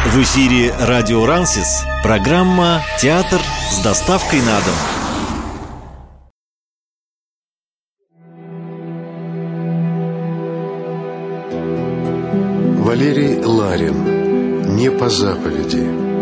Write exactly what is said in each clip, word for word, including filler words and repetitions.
В эфире радио Рансис, программа «Театр с доставкой на дом». Валерий Ларин. Не по заповеди.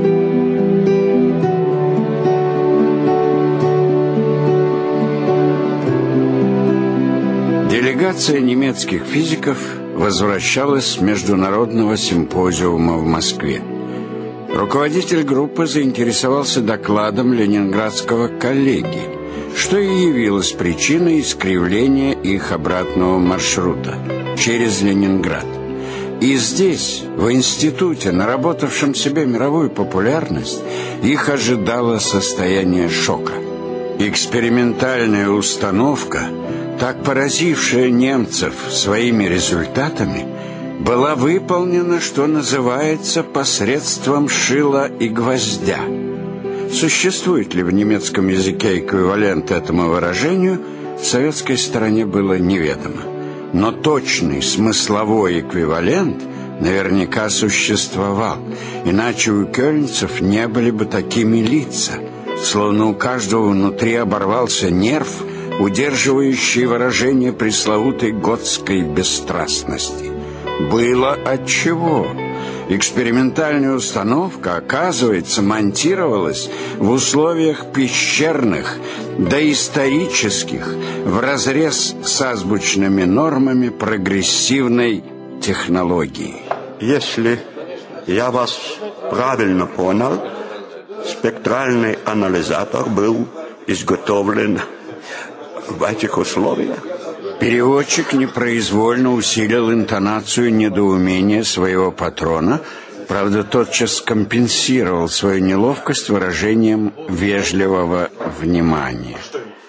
Делегация немецких физиков возвращалась с международного симпозиума в Москве. Руководитель группы заинтересовался докладом ленинградского коллеги, что и явилось причиной искривления их обратного маршрута через Ленинград. И здесь, в институте, наработавшем себе мировую популярность, их ожидало состояние шока. Экспериментальная установка, так поразившая немцев своими результатами, была выполнена, что называется, посредством шила и гвоздя. Существует ли в немецком языке эквивалент этому выражению, в советской стороне было неведомо. Но точный смысловой эквивалент наверняка существовал, иначе у кёльнцев не были бы такими лица, словно у каждого внутри оборвался нерв, удерживающий выражение пресловутой готской бесстрастности. Было отчего. Экспериментальная установка, оказывается, монтировалась в условиях пещерных, доисторических, вразрез с азбучными нормами прогрессивной технологии. Если я вас правильно понял, спектральный анализатор был изготовлен в этих условиях. Переводчик непроизвольно усилил интонацию недоумения своего патрона, правда, тотчас компенсировал свою неловкость выражением вежливого внимания.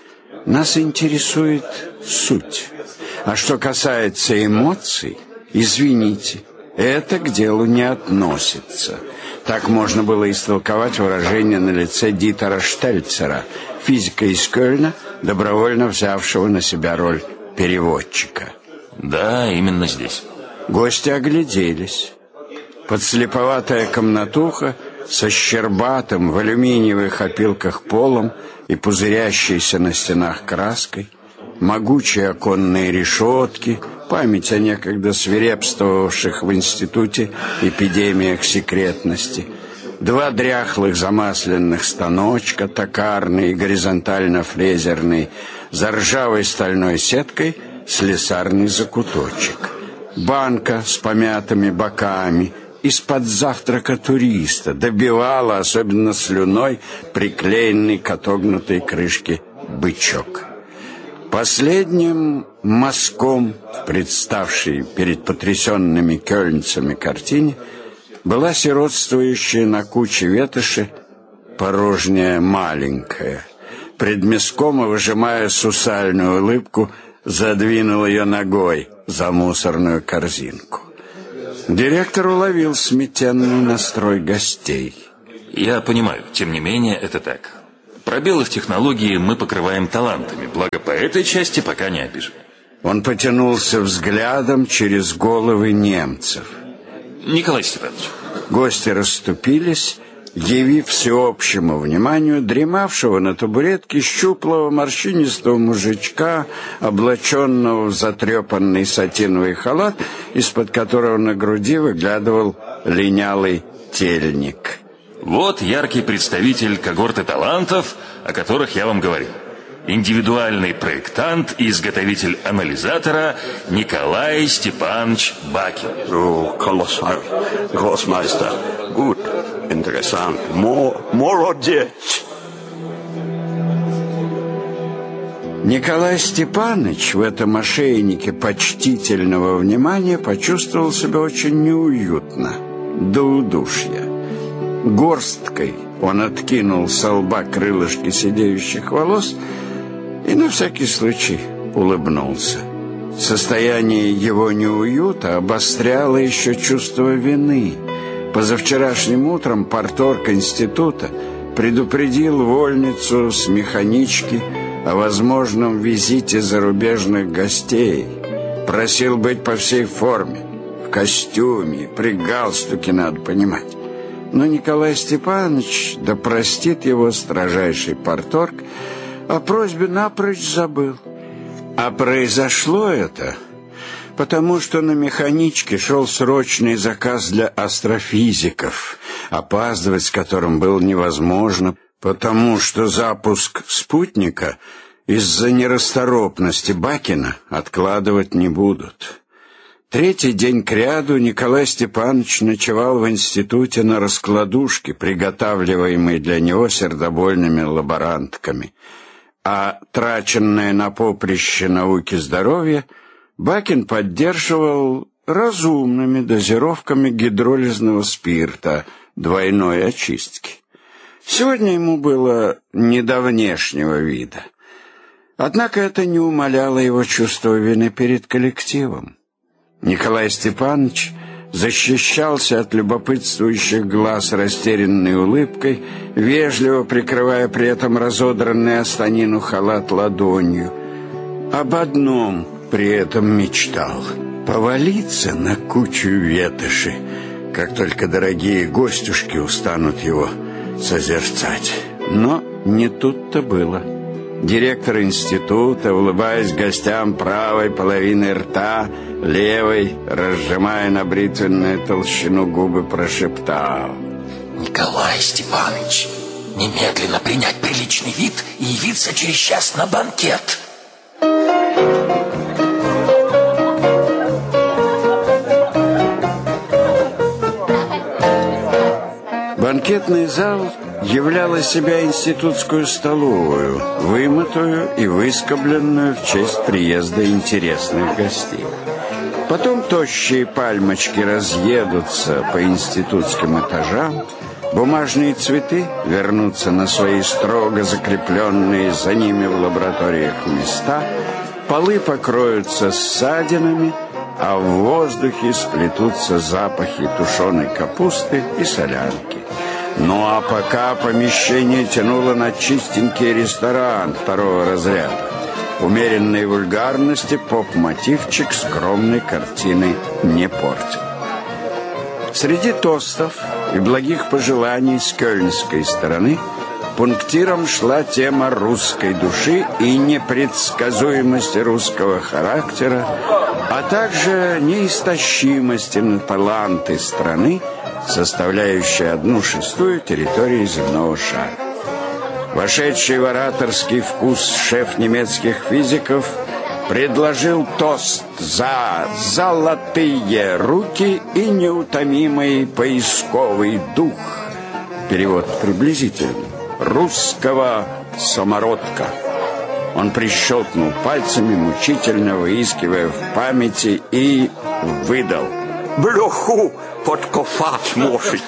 Нас интересует суть. А что касается эмоций, извините, это к делу не относится. Так можно было истолковать выражение на лице Дитера Штельцера, физика из Кёльна, добровольно взявшего на себя роль переводчика. Да, именно здесь. Гости огляделись. Подслеповатая комнатуха со щербатым в алюминиевых опилках полом и пузырящейся на стенах краской, могучие оконные решетки, память о некогда свирепствовавших в институте эпидемиях секретности, два дряхлых замасленных станочка, токарный и горизонтально-фрезерный, за ржавой стальной сеткой слесарный закуточек, банка с помятыми боками, из-под завтрака туриста добивала, особенно слюной, приклеенный к отогнутой крышке бычок. Последним мазком, представшей перед потрясенными кёльнцами картине, была сиротствующая на куче ветоши порожняя маленькая. Пред мяском, выжимая сусальную улыбку, задвинул ее ногой за мусорную корзинку. Директор уловил сметенный настрой гостей. Я понимаю, тем не менее, это так. Пробелы в технологии мы покрываем талантами, благо по этой части пока не обижены. Он потянулся взглядом через головы немцев. Николай Степанович. Гости расступились, явив всеобщему вниманию дремавшего на табуретке щуплого морщинистого мужичка, облаченного в затрепанный сатиновый халат, из-под которого на груди выглядывал линялый тельник. Вот яркий представитель когорты талантов, о которых я вам говорил. Индивидуальный проектант и изготовитель анализатора Николай Степанович Бакин. О, колоссал, гроссмайстер. Gut, interessant. Молодец. Николай Степанович в этом ошейнике почтительного внимания почувствовал себя очень неуютно, до удушья. Горсткой он откинул со лба крылышки сидеющих волос и на всякий случай улыбнулся. Состояние его неуюта обостряло еще чувство вины. Позавчерашним утром парторг института предупредил вольницу с механички о возможном визите зарубежных гостей. Просил быть по всей форме, в костюме, при галстуке, надо понимать. Но Николай Степанович, да простит его строжайший парторг, о просьбе напрочь забыл. А произошло это потому, что на механичке шел срочный заказ для астрофизиков, опаздывать с которым было невозможно, потому что запуск спутника из-за нерасторопности Бакина откладывать не будут. Третий день кряду Николай Степанович ночевал в институте на раскладушке, приготавливаемой для него сердобольными лаборантками, а траченное на поприще науки здоровья Бакин поддерживал разумными дозировками гидролизного спирта двойной очистки. Сегодня ему было не до внешнего вида. Однако это не умаляло его чувство вины перед коллективом. Николай Степанович защищался от любопытствующих глаз растерянной улыбкой, вежливо прикрывая при этом разодранный о станину халат ладонью. Об одном при этом мечтал — повалиться на кучу ветоши, как только дорогие гостюшки устанут его созерцать. Но не тут-то было. Директор института, улыбаясь гостям правой половиной рта, левой, разжимая на бритвенную толщину губы, прошептал: «Николай Степанович, немедленно принять приличный вид и явиться через час на банкет». Банкетный зал являл из себя институтскую столовую, вымытую и выскобленную в честь приезда интересных гостей. Потом тощие пальмочки разъедутся по институтским этажам, бумажные цветы вернутся на свои строго закрепленные за ними в лабораториях места, полы покроются ссадинами, а в воздухе сплетутся запахи тушеной капусты и солянки. Ну а пока помещение тянуло на чистенький ресторан второго разряда, умеренной вульгарности поп-мотивчик скромной картины не портил. Среди тостов и благих пожеланий с кёльнской стороны пунктиром шла тема русской души и непредсказуемости русского характера, а также неистощимости на таланты страны, составляющей одну шестую территории земного шара. Вошедший в ораторский вкус шеф немецких физиков предложил тост за золотые руки и неутомимый поисковый дух. Перевод приблизительный. Русского самородка. Он прищелкнул пальцами, мучительно выискивая в памяти, и выдал: Блоху подкопать может.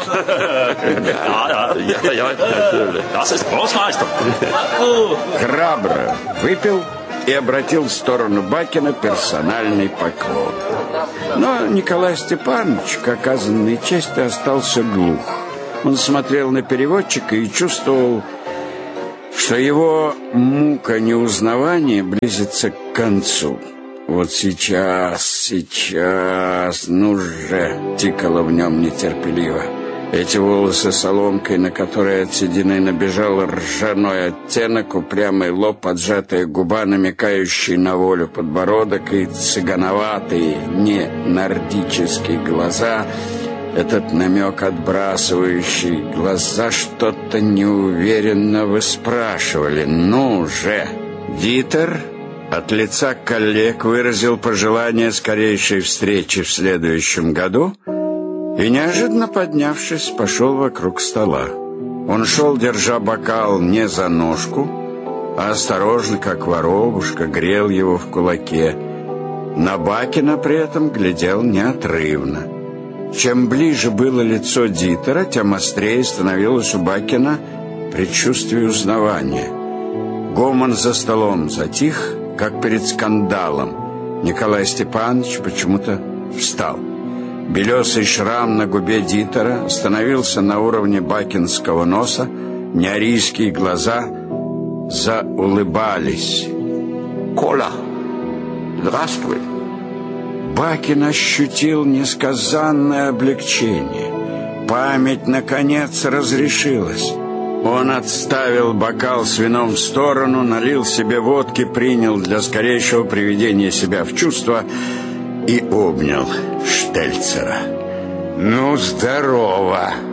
Храбро выпил и обратил в сторону Бакина персональный поклон. Но Николай Степанович, к оказанной чести, остался глух. Он смотрел на переводчика и чувствовал, что его мука неузнавания близится к концу. «Вот сейчас, сейчас, ну же!» — тикало в нем нетерпеливо. Эти волосы соломкой, на которые от седины набежал ржаной оттенок, упрямый лоб, поджатая губа, намекающий на волю подбородок, и цыгановатые, не нордические глаза, этот намек отбрасывающий глаза, что-то неуверенно выспрашивали. «Ну же!» Дитер от лица коллег выразил пожелание скорейшей встречи в следующем году и, неожиданно поднявшись, пошел вокруг стола. Он шел, держа бокал не за ножку, а осторожно, как воробушка, грел его в кулаке. На Бакина при этом глядел неотрывно. Чем ближе было лицо Дитера, тем острее становилось у Бакина предчувствие узнавания. Гомон за столом затих, как перед скандалом. Николай Степанович почему-то встал. Белесый шрам на губе Дитера становился на уровне бакинского носа, неарийские глаза заулыбались. «Коля, здравствуй!» Бакин ощутил несказанное облегчение. память, наконец, разрешилась. Он отставил бокал с вином в сторону, налил себе водки, принял для скорейшего приведения себя в чувство и обнял Штельцера. Ну, здорово,